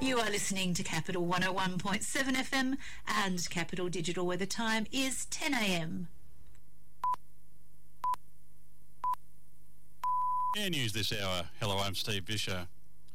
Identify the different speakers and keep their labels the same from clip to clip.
Speaker 1: You are listening to Capital 101.7 FM and Capital Digital, where the time is 10 a.m.
Speaker 2: Air News this hour. Hello, I'm Steve Vischer.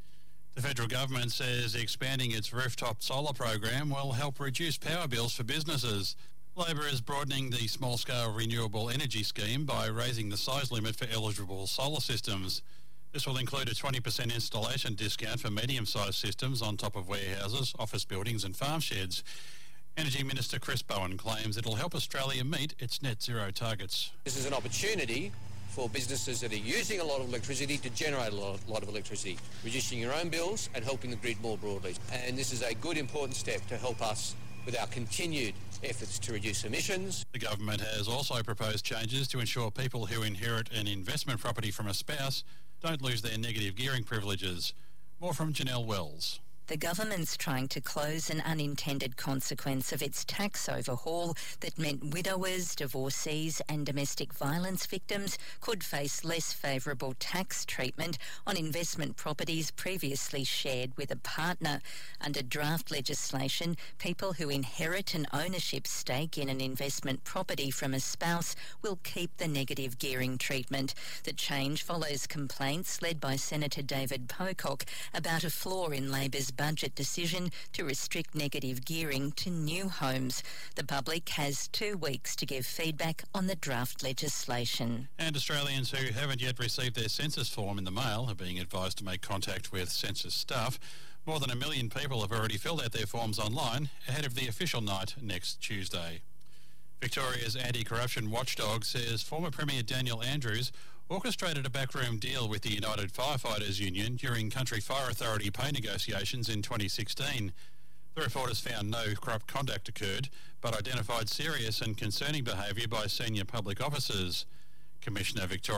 Speaker 2: The federal government says expanding its rooftop solar program will help reduce power bills for businesses. Labor is broadening the small-scale renewable energy scheme by raising the size limit for eligible solar systems. This will include a 20% installation discount for medium-sized systems on top of warehouses, office buildings and farm sheds. Energy Minister Chris Bowen claims it'll help Australia meet its net zero targets.
Speaker 3: This is an opportunity for businesses that are using a lot of electricity to generate a lot of electricity, reducing your own bills and helping the grid more broadly. And this is a good, important step to help us with our continued efforts to reduce emissions.
Speaker 2: The government has also proposed changes to ensure people who inherit an investment property from a spouse don't lose their negative gearing privileges. More from Janelle Wells.
Speaker 4: The government's trying to close an unintended consequence of its tax overhaul that meant widowers, divorcees and domestic violence victims could face less favourable tax treatment on investment properties previously shared with a partner. Under draft legislation, people who inherit an ownership stake in an investment property from a spouse will keep the negative gearing treatment. The change follows complaints led by Senator David Pocock about a flaw in Labor's budget decision to restrict negative gearing to new homes. The public has 2 weeks to give feedback on the draft legislation.
Speaker 2: And Australians who haven't yet received their census form in the mail are being advised to make contact with census staff. More than 1 million people have already filled out their forms online ahead of the official night next Tuesday. Victoria's anti-corruption watchdog says former Premier Daniel Andrews orchestrated a backroom deal with the United Firefighters Union during Country Fire Authority pay negotiations in 2016. The reporters found no corrupt conduct occurred, but identified serious and concerning behaviour by senior public officers. Commissioner Victoria